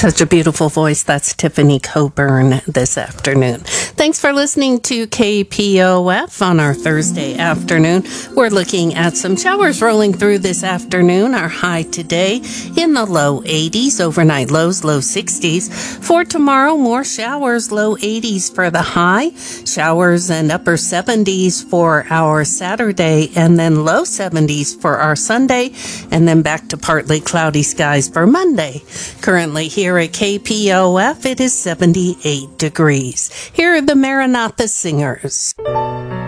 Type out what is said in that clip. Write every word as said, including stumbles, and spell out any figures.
Such a beautiful voice. That's Tiffany Coburn this afternoon. Thanks for listening to K P O F on our Thursday afternoon. We're looking at some showers rolling through this afternoon. Our high today in the low eighties, overnight lows, low sixties. For tomorrow, more showers, low eighties for the high. Showers and upper seventies for our Saturday, and then low seventies for our Sunday, and then back to partly cloudy skies for Monday. Currently here at K P O F, it is seventy-eight degrees. Here are the Maranatha Singers.